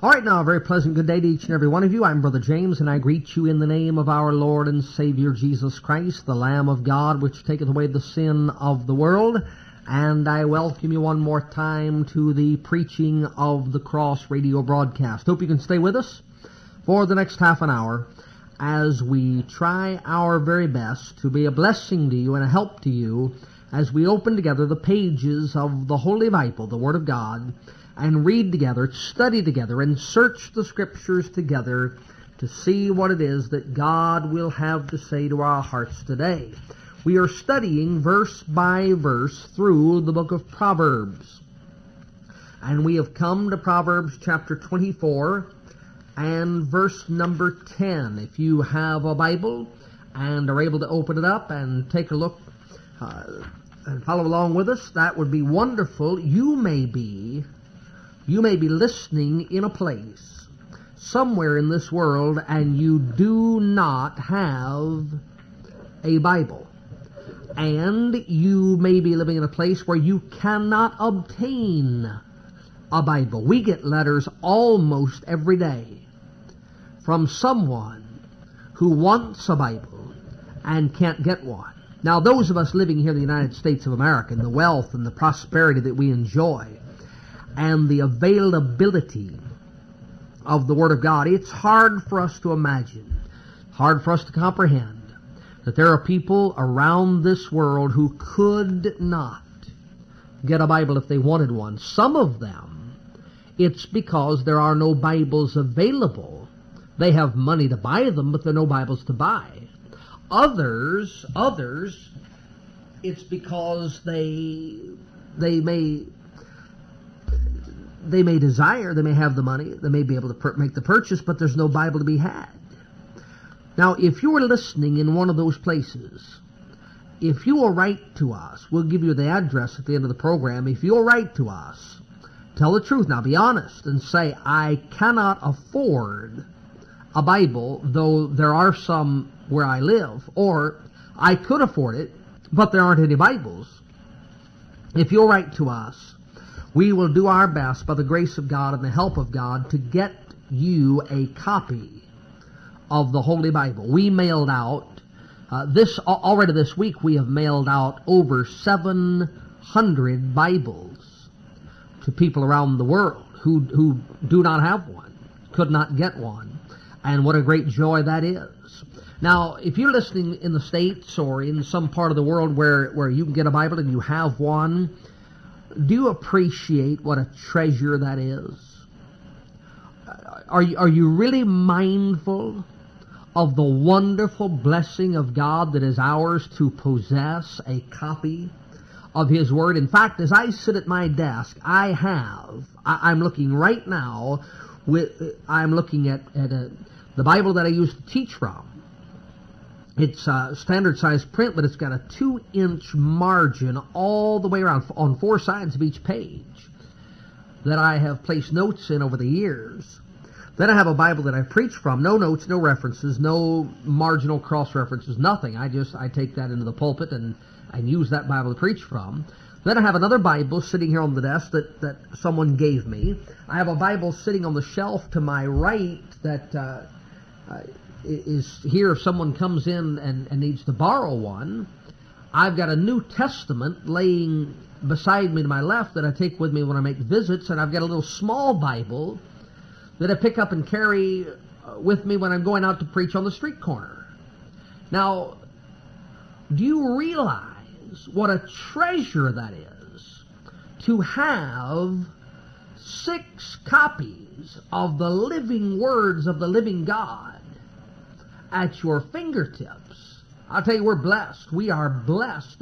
All right, now, a very pleasant good day to each and every one of you. I'm Brother James, and I greet you in the name of our Lord and Savior Jesus Christ, the Lamb of God, which taketh away the sin of the world. And I welcome you one more time to the Preaching of the Cross radio broadcast. Hope you can stay with us for the next half an hour as we try our very best to be a blessing to you and a help to you as we open together the pages of the Holy Bible, the Word of God, and read together, study together, and search the Scriptures together to see what it is that God will have to say to our hearts today. We are studying verse by verse through the book of Proverbs. And we have come to Proverbs chapter 24 and verse number 10. If you have a Bible and are able to open it up and take a look and follow along with us, that would be wonderful. You may be listening in a place somewhere in this world and you do not have a Bible. And you may be living in a place where you cannot obtain a Bible. We get letters almost every day from someone who wants a Bible and can't get one. Now, those of us living here in the United States of America, and the wealth and the prosperity that we enjoy, and the availability of the Word of God, it's hard for us to imagine, hard for us to comprehend, that there are people around this world who could not get a Bible if they wanted one. Some of them, it's because there are no Bibles available. They have money to buy them, but there are no Bibles to buy. Others, it's because they may desire, they may have the money, they may be able to make the purchase, but there's no Bible to be had. Now, if you are listening in one of those places, if you will write to us, we'll give you the address at the end of the program. If you'll write to us, tell the truth. Now, be honest and say, I cannot afford a Bible, though there are some where I live, or I could afford it, but there aren't any Bibles. If you'll write to us, we will do our best by the grace of God and the help of God to get you a copy of the Holy Bible. We mailed out, already this week we have mailed out over 700 Bibles to people around the world who do not have one, could not get one. And what a great joy that is. Now, if you're listening in the States or in some part of the world where you can get a Bible and you have one, do you appreciate what a treasure that is? Are you really mindful of the wonderful blessing of God that is ours to possess a copy of His Word? In fact, as I sit at my desk, I'm looking right now, I'm looking at the Bible that I used to teach from. It's standard size print, but it's got a 2-inch margin all the way around on 4 sides of each page that I have placed notes in over the years. Then I have a Bible that I preach from. No notes, no references, no marginal cross references, nothing. I take that into the pulpit and use that Bible to preach from. Then I have another Bible sitting here on the desk that someone gave me. I have a Bible sitting on the shelf to my right that is here if someone comes in and needs to borrow one. I've got a New Testament laying beside me to my left that I take with me when I make visits, and I've got a little small Bible that I pick up and carry with me when I'm going out to preach on the street corner. Now, do you realize what a treasure that is to have 6 copies of the living words of the living God at your fingertips? I'll tell you, we're blessed. We are blessed